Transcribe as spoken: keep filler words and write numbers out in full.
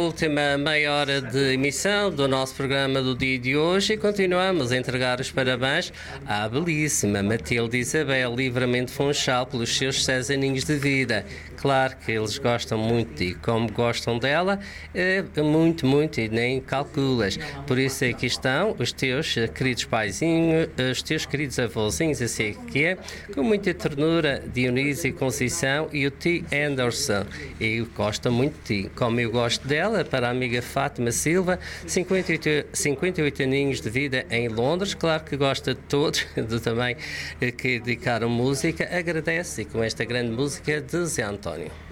Última meia hora de emissão do nosso programa do dia de hoje e continuamos a entregar os parabéns à belíssima Matilde Isabel Livramento Funchal pelos seus seis aninhos de vida. Claro que eles gostam muito de ti, como gostam dela, é muito, muito e nem calculas. Por isso aqui estão os teus queridos paizinhos, os teus queridos avôzinhos, assim que é, com muita ternura, Dionísio e Conceição e o T. Anderson. E gosta muito de ti, como eu gosto dela. Para a amiga Fátima Silva, cinquenta e oito, cinquenta e oito aninhos de vida em Londres, claro que gosta de todos, de também que dedicaram música, agradece com esta grande música de Zé António.